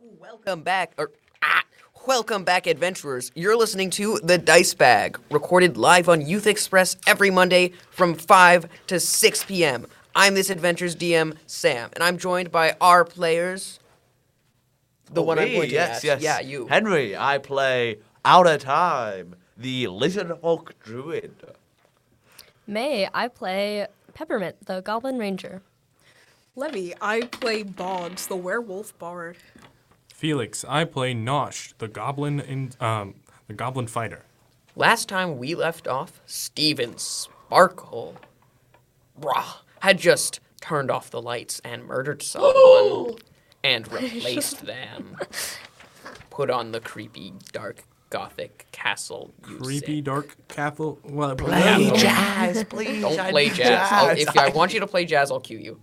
Welcome back, adventurers. You're listening to The Dice Bag, recorded live on Youth Express every Monday from 5 to 6 p.m. I'm this adventure's DM, Sam, and I'm joined by our players. The one I'm pointing at. Yes. Yeah, you. Henry, I play Out of Time, the Lizard Hulk Druid. May, I play Peppermint, the Goblin Ranger. Levy, I play Boggs, the werewolf bard. Felix, I play Nosh, the goblin fighter. Last time we left off, Steven Sparkle had just turned off the lights and murdered someone and replaced them. Put on the creepy, dark, gothic castle music. Creepy dark castle. Well, Play jazz, please. Don't play jazz. If I want you to play jazz, I'll cue you.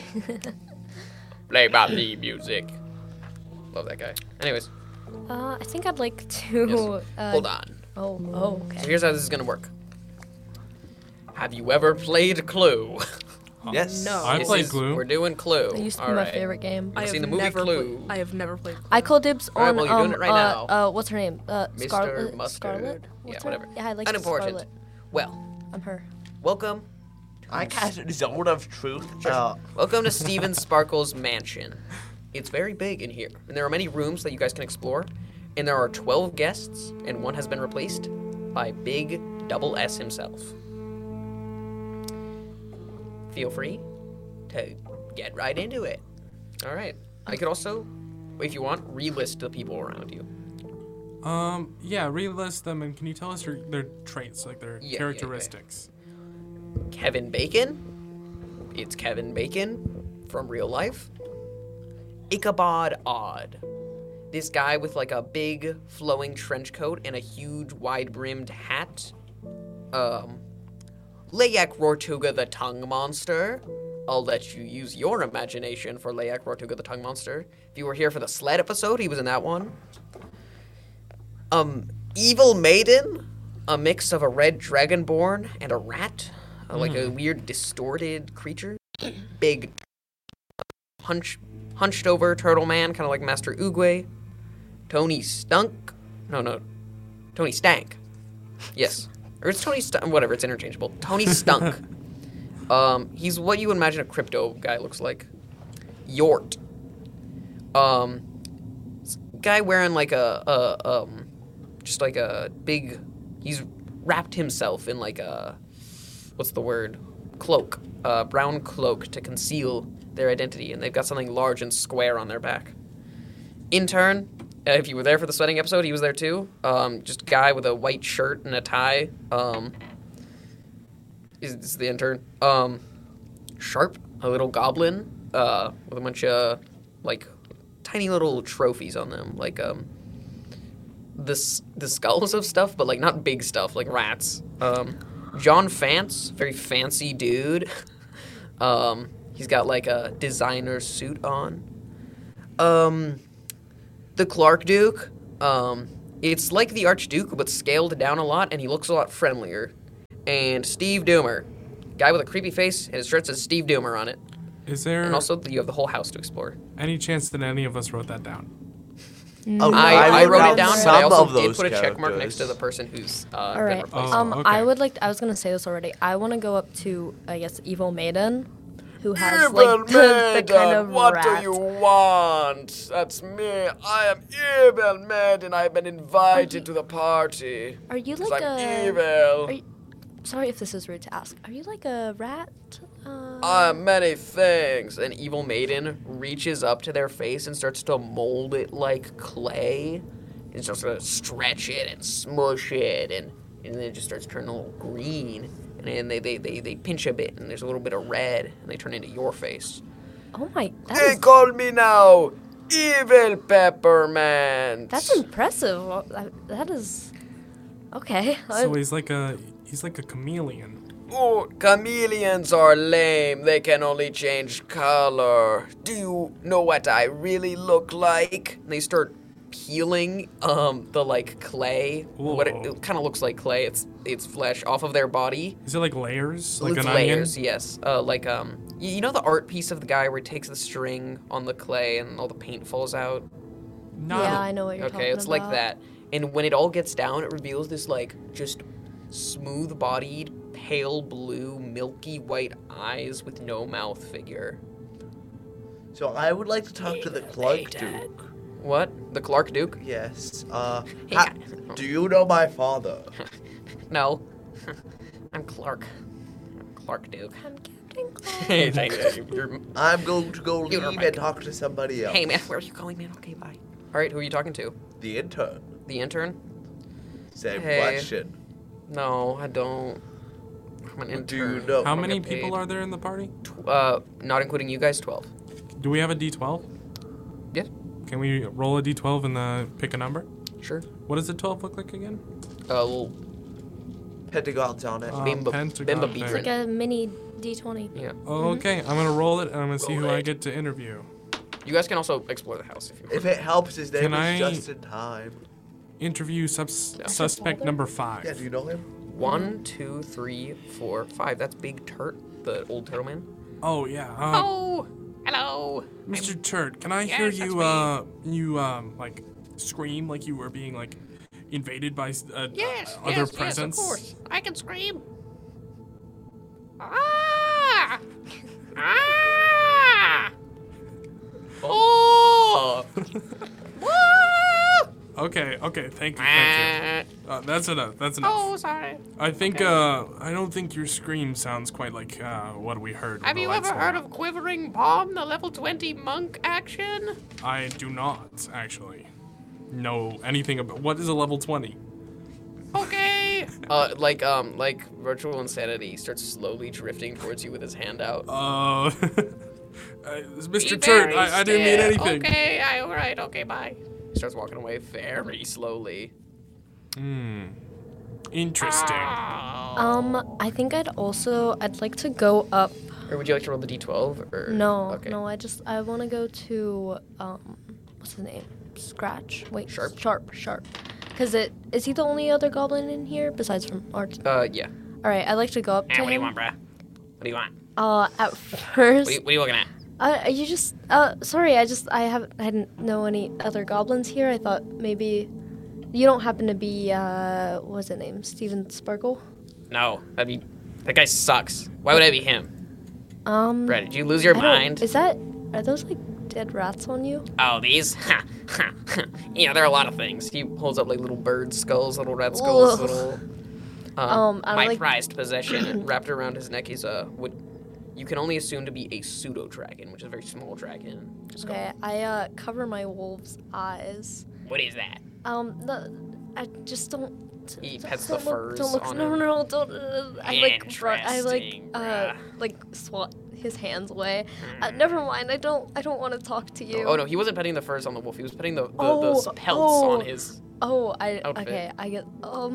Play about the music. Love that guy. Anyways, I think I'd like to... hold on. Oh, okay. So here's how this is going to work. Have you ever played Clue? Yes. No. I played Clue. We're doing Clue. It used to be All my right. favorite game. I've seen the movie Clue. I have never played Clue. I call dibs All right, on, well, you're doing it right now. what's her name? Mr. Scarlet? Mustard. Scarlet? Yeah, What's her- whatever. Yeah, I like Unimportant. Scarlet. Well, I'm her. welcome. I cast a zone of truth. Welcome to Steven Sparkle's mansion. It's very big in here, and there are many rooms that you guys can explore, and there are 12 guests, and one has been replaced by Big Double S himself. Feel free to get right into it. All right. I could also, if you want, relist the people around you. Yeah, relist them, and can you tell us their traits, like their Yeah. characteristics? Kevin Bacon. It's Kevin Bacon from real life. Ichabod Odd. This guy with like a big flowing trench coat and a huge wide-brimmed hat. Layak Rortuga the Tongue Monster. I'll let you use your imagination for Layak Rortuga the Tongue Monster. If you were here for the sled episode, he was in that one. Evil Maiden. A mix of a red dragonborn and a rat. Like a weird distorted creature. Big hunched over turtle man, kind of like Master Oogway. Tony Stank. Yes. Or it's Tony Stunk, whatever, it's interchangeable. Tony Stunk. He's what you would imagine a crypto guy looks like. Yort. Guy wearing like just like a big, he's wrapped himself in like a, what's the word? Cloak. Brown cloak to conceal their identity, and they've got something large and square on their back. Intern, if you were there for the sweating episode, he was there too. Just a guy with a white shirt and a tie. Is the intern. Sharp, a little goblin, with a bunch of, like, tiny little trophies on them, like, the skulls of stuff, but, like, not big stuff, like rats. John Fance, very fancy dude. He's got, like, a designer suit on. The Clark Duke, it's like the Archduke, but scaled down a lot, and he looks a lot friendlier. And Steve Doomer, guy with a creepy face, and his shirt says Steve Doomer on it. Is there And also, you have the whole house to explore. any chance that any of us wrote that down? I wrote it down, but I some also of did those put a check mark next characters. to the person who's All been right. replaced. Oh, I okay. was going to say this already. I want to go up to, I guess, Evil Maiden, who has, Evil like, the kind of what rat. do you want? That's me. I am Evil Maiden. I've been invited to the party. Are you 'Cause like I'm a... evil. Are you, sorry if this is rude to ask. Are you like a rat? I'm many things. An Evil Maiden reaches up to their face and starts to mold it like clay. And starts to stretch it and smush it, and then it just starts turning a little green. And then they pinch a bit, and there's a little bit of red, and they turn into your face. Oh my... They call me now Evil Peppermint. That's impressive. Well, that is... Okay. So he's like a chameleon. Oh, chameleons are lame. They can only change color. Do you know what I really look like? And they start peeling the like clay. What it kind of looks like clay. It's flesh off of their body. Is it like layers? Like It's an layers, onion? yes. You know the art piece of the guy where he takes the string on the clay and all the paint falls out? No. Yeah, I know what you're talking Okay, about. it's like that. And when it all gets down, it reveals this like just smooth-bodied, pale blue, milky white eyes with no mouth figure. So I would like to talk to the Clark Dad. Duke. What? The Clark Duke? Yes. Yeah. Do you know my father? No. I'm Clark. I'm Clark Duke. I'm Captain Clark. Hey, thank you. I'm going to go You're leave right. and talk to somebody else. Hey, man, where are you going, man? Okay, bye. All right, who are you talking to? The intern. The intern? Same Hey. question. No, I don't. I'm an intern. Do you know? How don't many get paid. people are there in the party? Not including you guys, 12. Do we have a D12? Yes, Can we roll a D12 and pick a number? sure. What does a 12 look like again? Little Pentagons on it. Bimba, Pentagon Bimba there. It's like a mini D20. Yeah. Okay, I'm gonna roll it and I'm gonna see who I get to interview. You guys can also explore the house if you want. If it helps, his name Can is I- just in time. Interview suspect number 5. Yeah, do you know him? 1, 2, 3, 4, 5. That's Big Turt, the old turtle man. Oh yeah. Oh, hello. Mr. Turd, can I Yes, hear that's you like scream like you were being like invaded by other presence? Yes, of course. I can scream. Ah! Ah! Oh! Okay, thank you. That's enough. That's enough. Oh, sorry. I think I don't think your scream sounds quite like what we heard. Have when the you lights ever went heard out. of Quivering Palm, the level 20 monk action? I do not actually know anything about what is a level 20. Okay. Like virtual insanity starts slowly drifting towards you with his hand out. Mr. Turd, I didn't mean anything. Okay, alright, okay, bye. He starts walking away very slowly. Interesting. I think I'd like to go up. Or would you like to roll the d12? Or No, okay. no, I want to go to what's his name? Scratch. Wait, Sharp? Sharp. Because is he the only other goblin in here besides from Art? Yeah. All right, I'd like to go up to him. What do you want, bruh? What do you want? At first, What are you looking at? you just sorry, I hadn't know any other goblins here. I thought maybe you don't happen to be what's his name? Steven Sparkle? No, that guy sucks. Why would I be him? Brett, did you lose your I don't- mind? Are those like dead rats on you? Oh, these? Yeah, there are a lot of things. He holds up like little bird skulls, little red skulls, Ugh. little. I don't my like- prized possession. And wrapped around his neck is what you can only assume to be a pseudo dragon, which is a very small dragon. Skull. Okay, I cover my wolf's eyes. What is that? I just don't. He pets don't the look- furs Don't look. on no, him. no, don't. I Interesting, bruh. swat his hands away. Never mind. I don't want to talk to you. Oh no, he wasn't petting the furs on the wolf. He was petting the Oh, pelts oh. on his. Oh, Outfit. okay. I get.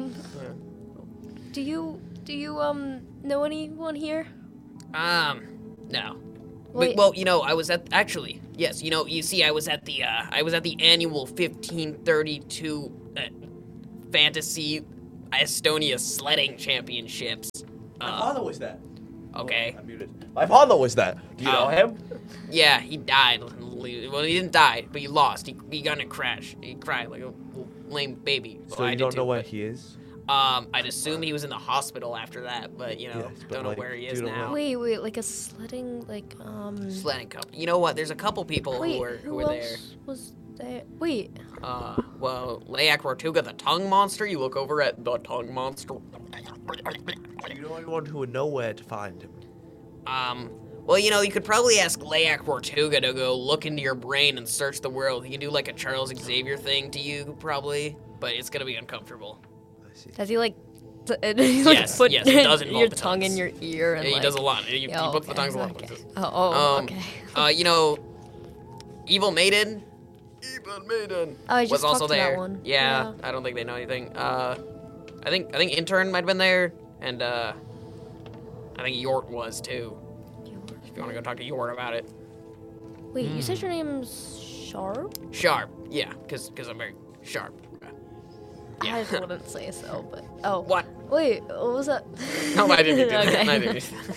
Do you know anyone here? No. Wait. Well, I was at yes. You see, I was at the annual 1532 Fantasy Estonia Sledding Championships. My father was that. Okay. I'm muted. My father was that. Do you know Oh. him? Yeah, he died. Well, he didn't die, but he lost. He got in a crash. He cried like a lame baby. So Well, I you did don't know too, where but, he is? I'd assume he was in the hospital after that, but Yes, but, don't know like, where he do is you know now. Wait, like a sledding, like Sledding company. You know what? There's a couple people Wait, who were else there. was there? Wait. Well, Layak Rortuga, the tongue monster. You look over at the tongue monster. Do you know anyone who would know where to find him? Well, you could probably ask Layak Rortuga to go look into your brain and search the world. He can do like a Charles Xavier thing to you, probably, but it's gonna be uncomfortable. I see. Does he like? Yes, put yes, it does involve your the tongue in tongues. your ear and Yeah, he like, does a lot. He Yeah, puts the okay, tongues a lot. okay. Places. Okay. Evil Maiden. Evil Maiden. Oh, I was just also talked to that there. one. Yeah, I don't think they know anything. I think intern might have been there, and I think Yort was too. If you want to go talk to Yort about it. Wait, you said your name's Sharp? Sharp, yeah, because I'm very sharp. Yeah. I wouldn't say so, but What? Wait, what was that? No, I didn't do that. Okay. I didn't do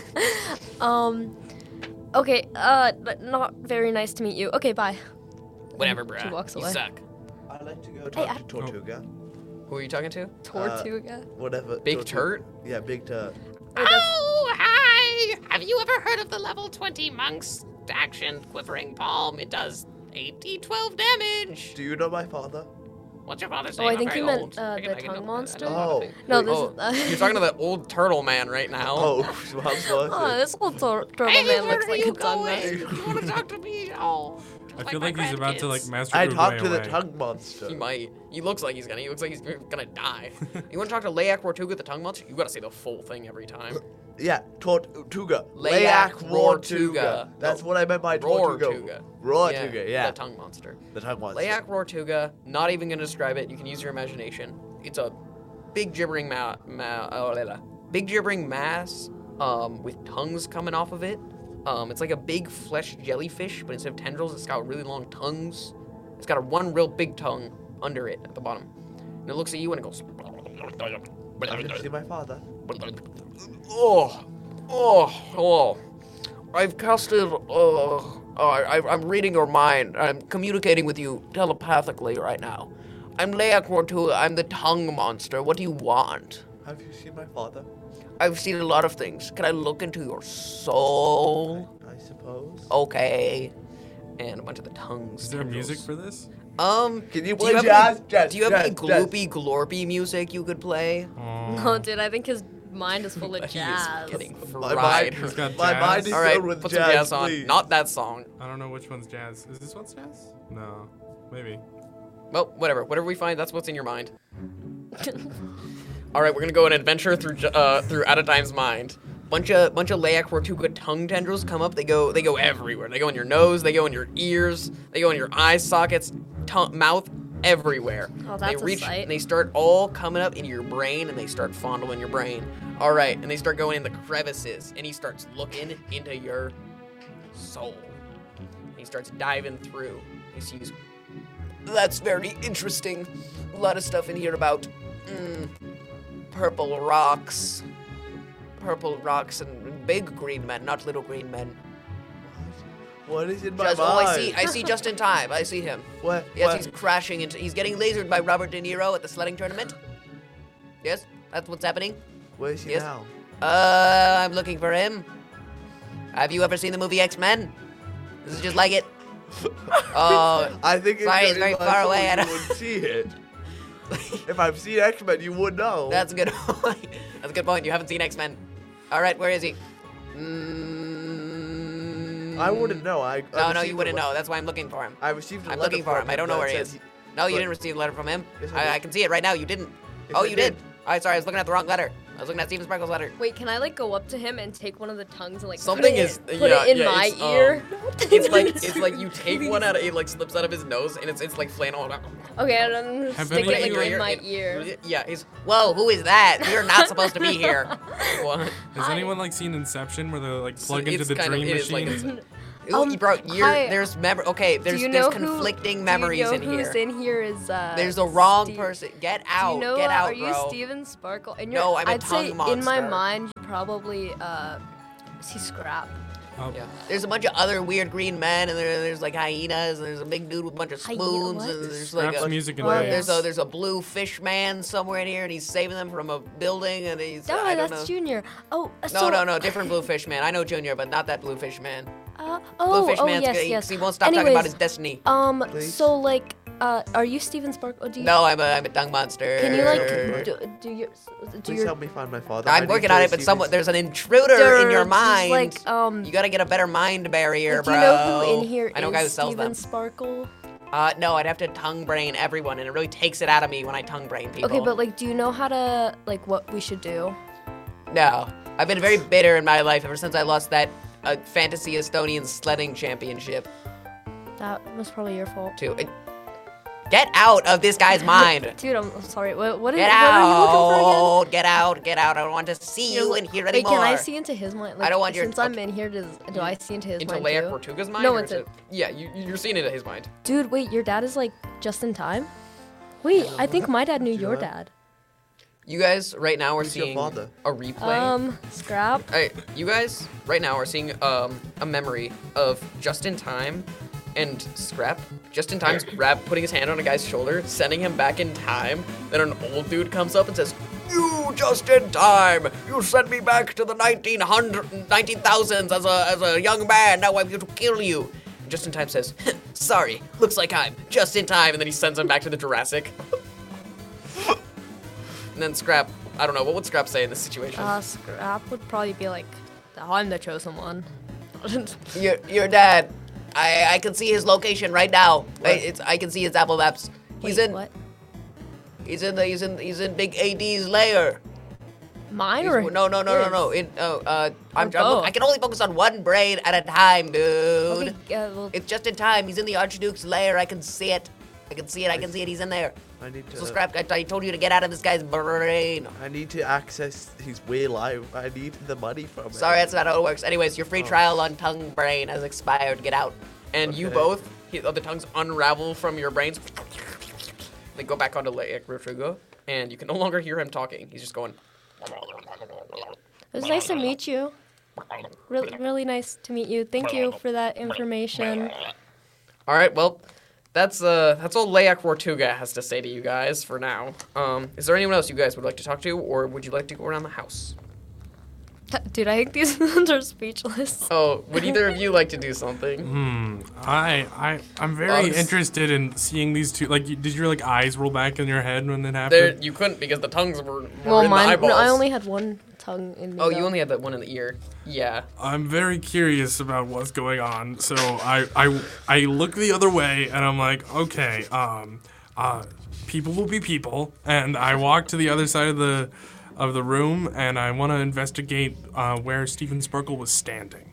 that. Okay, not very nice to meet you. Okay, bye. Whatever, She bruh. walks You away. suck. I'd like to go Hey, talk to Tortuga. Who are you talking to? Tortuga. Whatever. Big Tortuga. Turt? Yeah, Big Turt. Oh, hi! Have you ever heard of the level 20 monk's action quivering palm? It does 12 damage. Do you know my father? What's your father's Oh, name? I I'm think very you meant old. the I can tongue know- monster. I know a lot of Oh. things. No, Oh, this is. you're talking to that old turtle man right now. Oh, how's Oh, this old turtle Hey, man where looks are like you a tongue going? monster. You want to talk to me? Oh, I feel like he's about to like master I Uruguay talked to the away. tongue monster. He might. He looks like he's gonna die. You want to talk to Layak Tortuga, the tongue monster? You gotta say the full thing every time. Yeah, Tortuga. Layak Roartuga. Roartuga. That's No, what I meant by Tortuga. Roartuga, yeah. The tongue monster. The tongue monster. Layak Roartuga. Not even gonna describe it. You can use your imagination. It's a big gibbering mass with tongues coming off of it. It's like a big flesh jellyfish, but instead of tendrils, it's got really long tongues. It's got one real big tongue under it at the bottom. And it looks at you and it goes. I'm gonna see my father. Oh. I've casted. I'm reading your mind. I'm communicating with you telepathically right now. I'm Layak Roartuga. I'm the tongue monster. What do you want? Have you seen my father? I've seen a lot of things. Can I look into your soul? I suppose. Okay. And a bunch of the tongues. Is there tendrils. music for this? Can you Do play you have jazz? any, Jazz, do you have jazz, any gloopy glorpy music you could play? No, dude, I think his mind is full of He jazz. is getting My fried. He's got My jazz. mind is All right, filled with put jazz, some jazz on. please. Not that song. I don't know which one's jazz. Is this one's jazz? No, maybe. Well, whatever. Whatever we find, that's what's in your mind. All right, we're gonna go on an adventure through Adatime's mind. Bunch of Layak Roartuga tongue tendrils come up. They go everywhere. They go in your nose. They go in your ears. They go in your eye sockets, mouth, everywhere. Oh, They that's a reach sight. and they start all coming up into your brain and they start fondling your brain. All right, and they start going in the crevices and he starts looking into your soul. He starts diving through. He sees. That's very interesting. A lot of stuff in here about purple rocks and big green men, not little green men. What is in my Just, mind? I see just in time. I see him. What? Yes, what? he's crashing into. He's getting lasered by Robert De Niro at the sledding tournament. Yes, that's what's happening. Where is he Yes. now? I'm looking for him. Have you ever seen the movie X-Men? This is just like it. Oh, I think if sorry, you're it's very in my far soul, away. I you don't- would see it. If I've seen X-Men, you would know. that's a good point. That's a good point. You haven't seen X-Men. All right, where is he? I wouldn't know. I No, received you a wouldn't le- know. That's why I'm looking for him. I received a I'm letter looking for from him. I don't know that where he said is. No, you but- didn't receive a letter from him. Yes, I did. I can see it right now. You didn't. Yes, Oh, I you did. did. All right, sorry. I was looking at the wrong letter. I was looking at Steven Sparkle's letter. Wait, can I like go up to him and take one of the tongues and like Something put is- it, yeah, put it in yeah, my it's, ear? It's like you take one out of it, like slips out of his nose, and it's like flannel. Okay, and then Have stick any it of like you- in my ear. Yeah, he's. Whoa, who is that? You're not supposed to be here. What? Has Hi. anyone like seen Inception where they like plug into It's the kind of- dream it is like machine? it's- Ooh, bro, hi. there's Okay, Do there's you know conflicting memories do you in know here. who's in here is There's the wrong Steve- person. Get Do out. you know, Get out, are you bro. Steven Sparkle? And No, I'm a I'd say tongue in my monster. mind, you probably see Scrap. Oh, Yeah. There's a bunch of other weird green men, and there's like hyenas, and there's a big dude with a bunch of Hyena, spoons, what? and there's like Scraps a, music and Oh, lyrics. yeah. there's a blue fish man somewhere in here, and he's saving them from a building, and he's No, I don't that's know. Junior. Oh, No, different blue fish man. I know Junior, but not that blue fish man. Oh, Blue fish man's yes, good. yes. He won't stop talking about Anyways, his destiny. Please? So like, are you Steven Sparkle? Do you? No, I'm a tongue monster. Can you like do your do Please your? help me find my father. I'm I need working to on it, but receive his- there's an intruder in your Just mind. like You gotta get a better mind barrier, do bro. you know who in here I know a guy who is sells Steven them. Sparkle? No, I'd have to tongue brain everyone, and it really takes it out of me when I tongue brain people. Okay, but like, do you know how to like what we should do? No, I've been very bitter in my life ever since I lost that Fantasy Estonian sledding championship. That was probably your fault. To get out of this guy's mind. Dude, I'm sorry. What Get what are you looking for again? Get out. I don't want to see you in here Wait, anymore. can I see into his mind? Like, I don't want your- since I'm in here, do I see into his into mind Layak too? Roartuga's mind? No, or into- Yeah, you're seeing it in his mind. Dude, wait, your dad is like just in time? Wait, I think my dad knew your dad. You guys right now are Who's your seeing father? a replay. Scrap. Alright, you guys right now are seeing a memory of just in time And Scrap, just in time, Scrap putting his hand on a guy's shoulder, sending him back in time. Then an old dude comes up and says, "You just in time! You sent me back to the 19,000s as a young man. Now I'm going to kill you." And just in time says, "Sorry, looks like I'm just in time." And then he sends him back to the Jurassic. And then Scrap, I don't know, what would Scrap say in this situation? Scrap would probably be like, I'm the chosen one. Your dad. I can see his location right now. I can see his Apple Maps. What? He's in Big AD's lair. Mine or No. both? I can only focus on one brain at a time, dude. Okay, well, It's just in time. He's in the Archduke's lair. I can see it. He's in there. I need to. So Scrap, I told you to get out of this guy's brain. I need to access his will. I need the money from him. Sorry, that's not how it works. Anyways, your free trial on tongue brain has expired. Get out. And you Okay. both, the tongues unravel from your brains. They go back onto Leia Rodrigo, and you can no longer hear him talking. He's just going. it was nice to meet you. Really nice to meet you. Thank you for that information. All right, well, that's all Leia Tortuga has to say to you guys for now. Is there anyone else you guys would like to talk to, or would you like to go around the house? Dude, I think these ones are speechless. Oh, would either of you like to do something? I'm very Bugs. interested in seeing these two. Like, did your like eyes roll back in your head when it happened? There, you couldn't because the tongues were in the Mine. eyeballs. I only had one tongue in me. Oh, though. you only had that one in the ear. Yeah. I'm very curious about what's going on, so I look the other way and I'm like, okay, people will be people, and I walk to the other side of the room and I want to investigate where Stephen Sparkle was standing.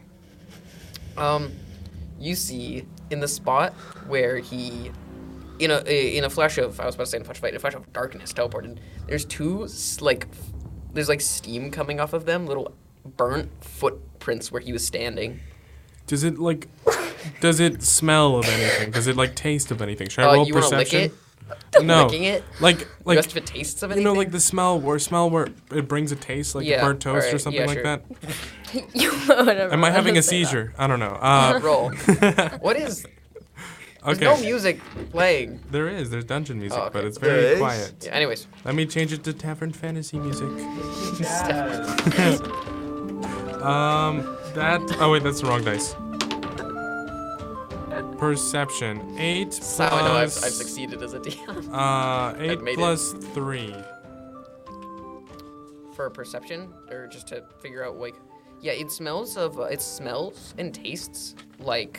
You see in the spot where he, in a flash of, I was about to say in a flash of light, in a flash of darkness, teleported. There's two there's like steam coming off of them, little burnt footprints where he was standing. Does it smell of anything? Does it like taste of anything? Should I roll You want to lick perception? it? No. Licking it? Like You asked if it tastes of you anything? know, like the smell where it brings a taste, like Yeah, a burnt toast or alright, something yeah, like sure. that. Whatever. Am I having a Say that. seizure? I don't know. Roll. What is? There's Okay. no music playing. There's dungeon music, Oh, okay. but it's There very is? quiet. Yeah, anyways. Let me change it to tavern fantasy music. Oh wait, that's the wrong dice. Perception 8 plus. Now I know I've succeeded as a DM. 8 made it. plus 3. For perception, or just to figure out like, yeah, it smells and tastes like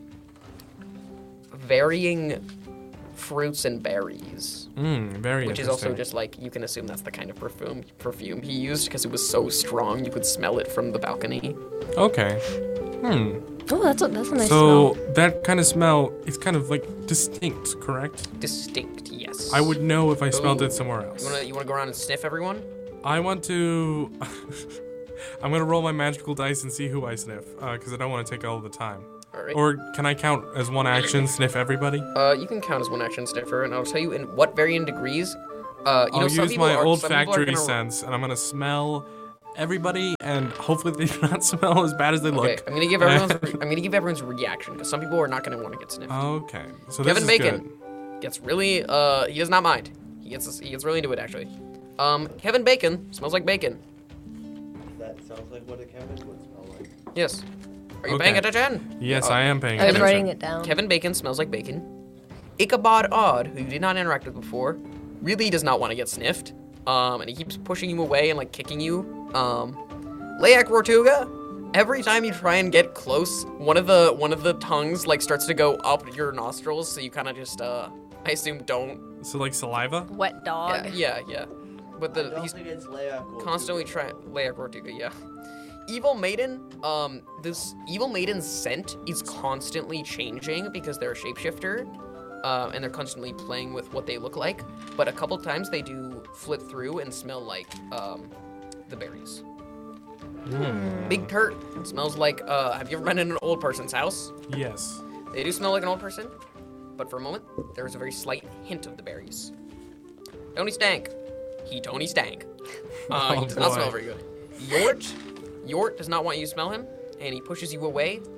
varying fruits and berries, Very which is interesting. also just like you can assume that's the kind of perfume he used because it was so strong you could smell it from the balcony. Okay. Oh, that's a nice So smell. that kind of smell is kind of like distinct, correct? Distinct, yes. I would know if I smelled Ooh. it somewhere else. You wanna go around and sniff everyone? I want to. I'm gonna roll my magical dice and see who I sniff, because I don't want to take all the time. All right. Or can I count as one action, sniff everybody? You can count as one action sniffer, and I'll tell you in what varying degrees. I'll Some use people my are- some people are olfactory gonna- sense, and I'm gonna smell everybody, and hopefully they do not smell as bad as they Okay, look. I'm gonna give everyone's reaction because some people are not gonna want to get sniffed. Okay, so Kevin this is Bacon good. gets really he does not mind. He gets really into it actually. Kevin Bacon smells like bacon. That sounds like what a cabin would smell like. Yes. Are you Okay. paying attention? Yes, I am paying I was attention. writing it down. Kevin Bacon smells like bacon. Ichabod Odd, who you did not interact with before, really does not want to get sniffed. And he keeps pushing you away and like kicking you. Leia Tortuga, every time you try and get close, one of the tongues like starts to go up your nostrils, so you kind of just I assume don't. So like saliva? Wet dog. Yeah. But he's Nothing against Leia. constantly trying. Leia Tortuga, yeah. Evil Maiden, this Evil Maiden's scent is constantly changing because they're a shapeshifter, and they're constantly playing with what they look like. But a couple times they do flip through and smell like the berries. Big Turt smells like. Have you ever been in an old person's house? Yes. They do smell like an old person, but for a moment there is a very slight hint of the berries. Tony Stank, Tony Stank. He does not boy. smell very good. Yort does not want you to smell him, and he pushes you away.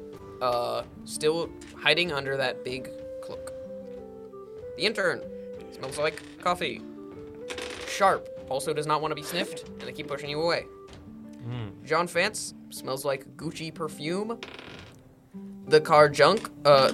still hiding under that big cloak. The intern smells like coffee. Sharp also does not want to be sniffed, and they keep pushing you away. John Fance smells like Gucci perfume. The car Duke,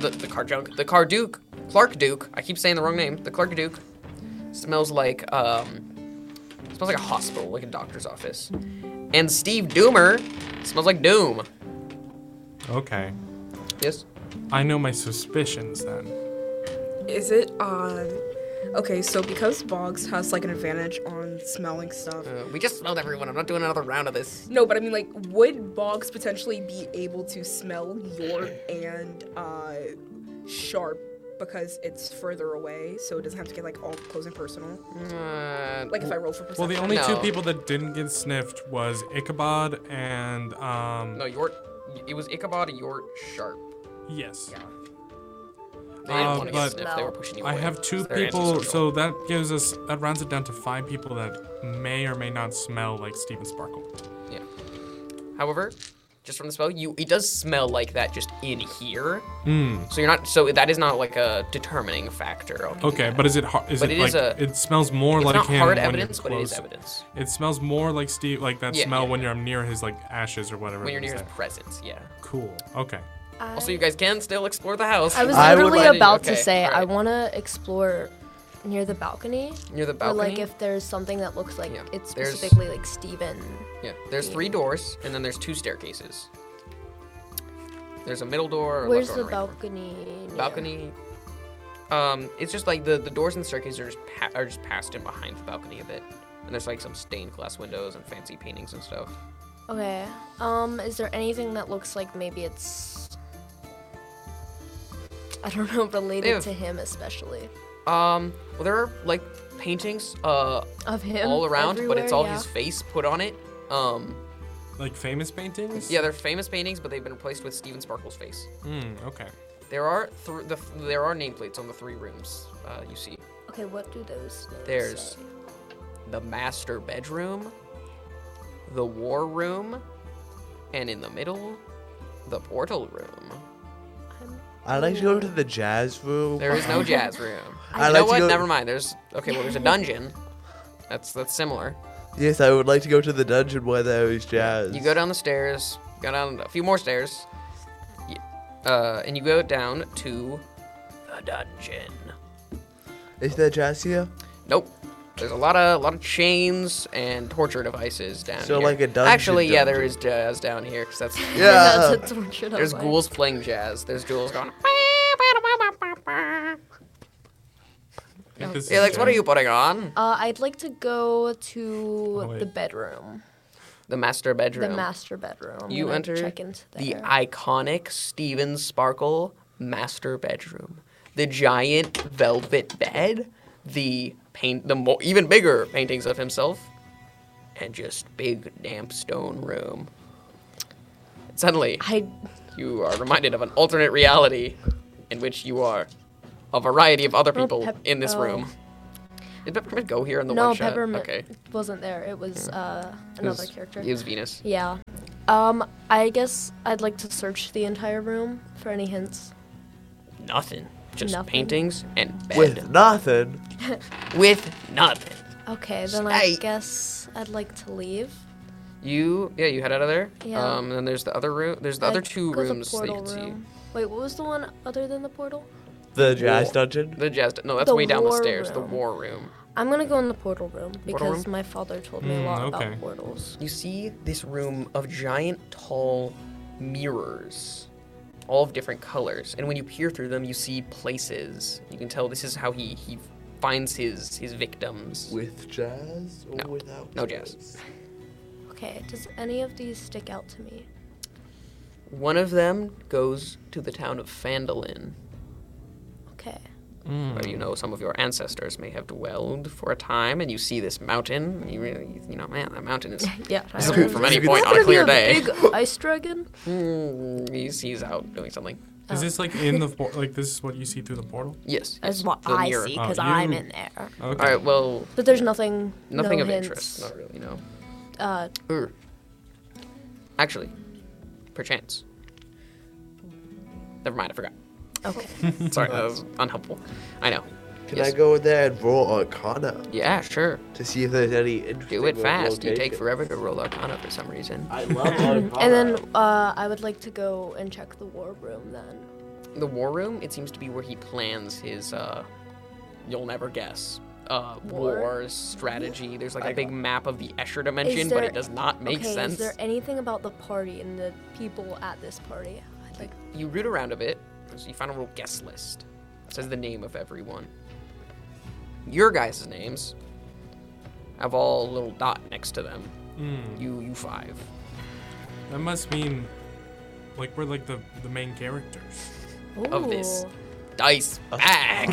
Clark Duke, I keep saying the wrong name, the Clark Duke, smells like a hospital, like a doctor's office. And Steve Doomer smells like Doom. Okay. Yes? I know my suspicions then. Is it okay, so because Boggs has like an advantage on smelling stuff. We just smelled everyone. I'm not doing another round of this. No, but I mean, like, would Boggs potentially be able to smell Yort and Sharp because it's further away, so it doesn't have to get like all close and personal? Like if I roll for perception. Well, the only two No. people that didn't get sniffed was Ichabod and No, Yort. It was Ichabod, Yort, Sharp. yes. Yeah. They didn't want to get but sniffed. They were pushing you I away. have 2 Their people, ancestors so that rounds it down to 5 people that may or may not smell like Steven Sparkle. Yeah. However, just from the spell, it does smell like that just in here. So you're not. So that is not like a determining factor. I'll give you Okay, that. but is it is But it it is like a- it smells more It's like not him hard when evidence, you're but it is close? evidence. It smells more like Steve, like that Yeah, smell yeah. when you're near his like ashes or whatever. When you're it is near his there. presence, yeah. Cool. Okay. Also, you guys can still explore the house. I was I would literally like- about to Okay, say I alright. want to explore near the balcony. Near the Or balcony. like if there's something that looks like Yeah, it's there's- specifically like Steven. Yeah, there's 3 doors, and then there's 2 staircases. There's a middle door. Or Where's left the door and right door. balcony? near? Balcony. It's just like the doors and staircases are just past and behind the balcony a bit, and there's like some stained glass windows and fancy paintings and stuff. Okay. Is there anything that looks like maybe it's I don't know, related Ew. to him especially? Well, there are like paintings Of him all around, but it's everywhere, all yeah. his face put on it. Like famous paintings? Yeah, they're famous paintings, but they've been replaced with Steven Sparkle's face. Okay. There are there are nameplates on the 3 rooms you see. Okay, what do those names There's say? the master bedroom, the war room, and in the middle, the portal room. I'd like to go to the jazz room. There is no jazz room. I'd You know like to what? go- Never mind. There's a dungeon. That's similar. Yes, I would like to go to the dungeon where there is jazz. You go down the stairs, go down a few more stairs, and you go down to the dungeon. Is there jazz here? Nope. There's a lot of chains and torture devices down So here. like a dungeon Actually, yeah, there dungeon. is jazz down here because that's Yeah. That's a torture there's device. ghouls playing jazz. There's ghouls going. This is Alex, what are jazz. you putting on? I'd like to go to wait. the bedroom. The master bedroom. The master bedroom. I'm You gonna enter check into the there. iconic Steven Sparkle master bedroom. The giant velvet bed, the even bigger paintings of himself, and just big damp stone room. And suddenly, you are reminded of an alternate reality in which you are a variety of other people in this room. Did Peppermint go here in the No, one shot? Peppermint Okay. wasn't there. It was another character. It was Venus. Yeah. I guess I'd like to search the entire room for any hints. Nothing. Just Nothing? paintings and bed. With nothing. With nothing. Okay, then I Hey. guess I'd like to leave. You head out of there. Yeah. And then there's the other room. There's the other I'd 2 go to the rooms that you portal can see. room. Wait, what was the one other than the portal? The jazz War. dungeon. The jazz. No, that's The way down the war stairs. The room. war room. I'm gonna go in the portal room because room? my father told me a lot okay. about portals. You see this room of giant, tall mirrors, all of different colors. And when you peer through them, you see places. You can tell this is how he finds his victims. With jazz or No. without? No jazz. Okay, does any of these stick out to me? One of them goes to the town of Phandalin, Okay. where you know some of your ancestors may have dwelled for a time, and you see this mountain. You really, man, that mountain is Yeah. I This know. could be from any Is point that on a gonna be clear day. Big ice dragon? he's out doing something. Is this like in the like this is what you see through the portal? Yes. That's yes, what the I mirror. see because Oh, I'm you- in there. Okay. All right. Well, But there's nothing. nothing no of hints. interest. Not really. No. Uh, Actually, perchance, Never mind, I forgot. Okay. Sorry, that was unhelpful. I know. Can Yes. I go in there and roll Arcana Yeah, sure. to see if there's any interesting Do it fast. You take locations? forever to roll Arcana for some reason. I love Arcana. And then I would like to go and check the war room then. The war room, it seems to be where he plans his, you'll never guess, wars, strategy. There's like a big map of the Escher dimension, but it does not make okay, sense. Is there anything about the party and the people at this party? I'd like. You root around a bit, so you find a little guest list. It says the name of everyone. Your guys' names have all a little dot next to them. You five. That must mean, like, we're like the main characters. Of this Ooh. dice bag.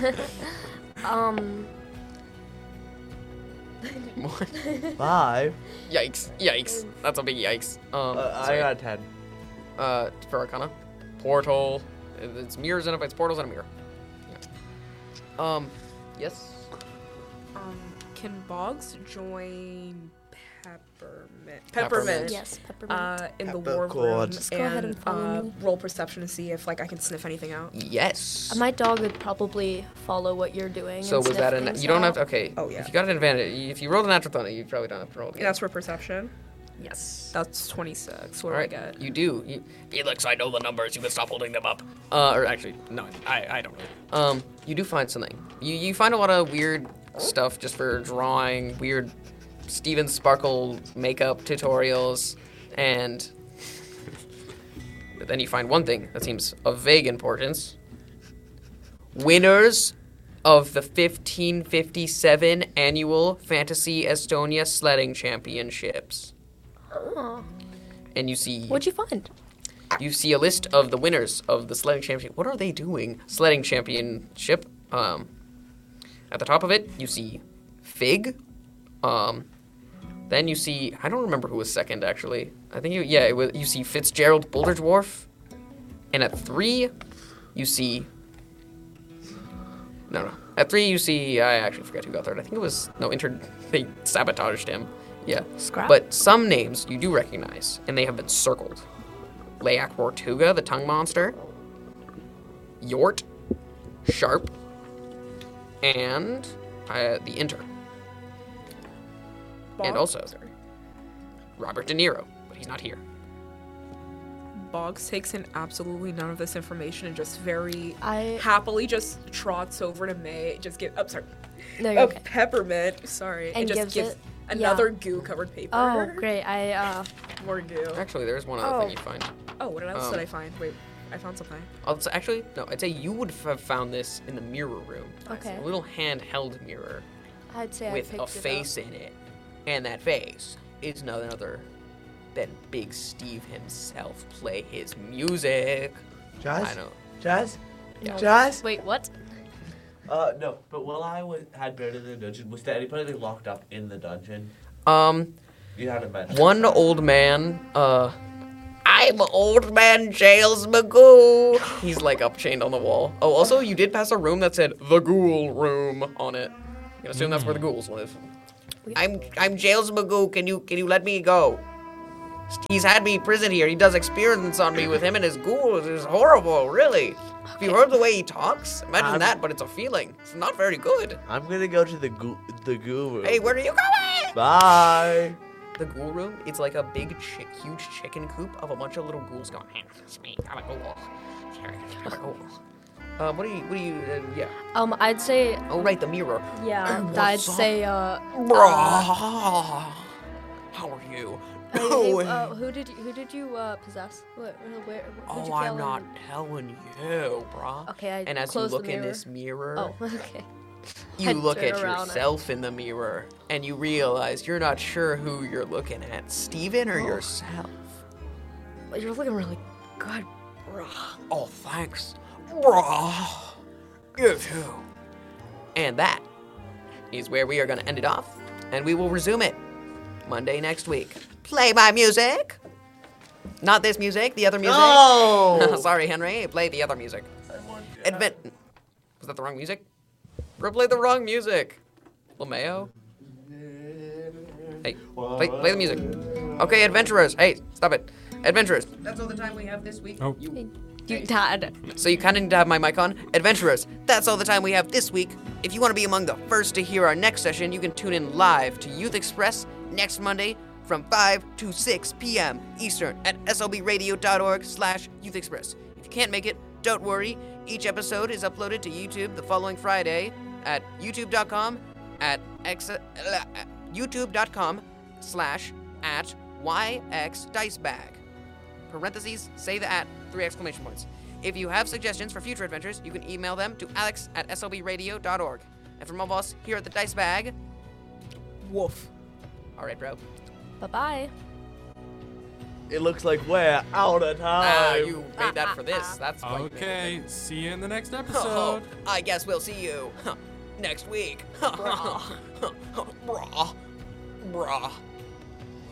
What? 5. Yikes. That's a big yikes. I Sorry. got a 10. For Arcana. Portal. It's mirrors and it's portals and a mirror. Yeah. Yes. Can Boggs join Peppermint? Peppermint. Yes, peppermint. In the war room Peppercorn. Just go ahead and follow me. roll perception to see if like I can sniff anything out. Yes. My dog would probably follow what you're doing. So and was that sniff an? things You don't have out. to. Okay. Oh, yeah. If you got an advantage, if you rolled a natural 20, you probably don't have to roll it again. That's for perception. Yes. That's 26. What All do I right. get? You do. Felix, I know the numbers. You can stop holding them up. Or actually, no, I don't know. You do find something. You find a lot of weird stuff just for drawing, weird Steven Sparkle makeup tutorials, and but then you find one thing that seems of vague importance. Winners of the 1557 annual Fantasy Estonia Sledding Championships. Oh. And you see What'd you find? you see a list of the winners of the sledding championship. What are they doing? Sledding championship. At the top of it, you see Fig. Then you see, I don't remember who was second actually. I think you see Fitzgerald Boulder Dwarf. And at 3, you see. No. At 3, you see. I actually forget who got third. I think it was they sabotaged him. Yeah. Scrap. But some names you do recognize, and they have been circled. Layak Wartuga, the tongue monster. Yort, Sharp, and the Inter. And Boggs- also Robert De Niro, but he's not here. Boggs takes in absolutely none of this information and just very I- happily just trots over to May. Just give. Oh, sorry. No, you're Oh, okay. Peppermint. Sorry. And just gives gives it- another yeah. goo-covered paper. Oh, great. More goo. Actually, there's one other thing you find. Oh, what else did Um, I find? Wait, I found something. Actually, no, I'd say you would have found this in the mirror room. Okay. A little handheld mirror I'd say with I picked a it face up. in it. And that face is none other than Big Steve himself play his music. Jazz? I know. Jazz? Yeah. Jazz? Wait, what? No. But while I had been in the dungeon, was there anybody locked up in the dungeon? You had a mention. one old man, I'm old man Giles Magoo. He's like up chained on the wall. Oh, also, you did pass a room that said the Ghoul Room on it. You can assume that's where the ghouls live. I'm Giles Magoo. Can you let me go? He's had me imprisoned here. He does experiments on me with him and his ghouls. It's horrible, really. If you heard the way he talks, imagine that, but it's a feeling. It's not very good. I'm gonna go to the guru. Hey, where are you going? Bye. The ghoul room, it's like a big, huge chicken coop of a bunch of little ghouls going, hey, it's me, I'm a ghoul. I'm a ghoul. What do you, yeah. I'd say, Oh, right, the mirror. yeah, What's I'd up? say, Bruh. How are you? who did you possess? Where who'd Oh, you I'm kill not and- telling you, bruh. Okay, I And as you closed the look in mirror. this mirror, Oh, okay. you I'd look turn at around. yourself in the mirror, and you realize you're not sure who you're looking at, Steven or yourself. You're looking really good, bruh. Oh, thanks. Bruh. You too. And that is where we are going to end it off, and we will resume it Monday next week. Play my music. Not this music, the other music. No. Sorry, Henry. Play the other music. Was that the wrong music? Bro, play the wrong music. LeMayo? Hey, play the music. Okay, adventurers. Hey, stop it. Adventurers. That's all the time we have this week. Oh. You Dad. So you kind of need to have my mic on. Adventurers, that's all the time we have this week. If you want to be among the first to hear our next session, you can tune in live to Youth Express next Monday from 5 to 6 p.m. Eastern at slbradio.org/Youth Express. If you can't make it, don't worry. Each episode is uploaded to YouTube the following Friday at youtube.com/@yxdicebag. Parentheses, say the @ 3 exclamation points. If you have suggestions for future adventures, you can email them to alex@slbradio.org. And from all of us here at the Dice Bag, Woof. all right, bro. Bye-bye. It looks like we're out of time. You made that for this. That's quite Okay, see you in the next Oh, episode. I guess we'll see you next week. Brah. Brah.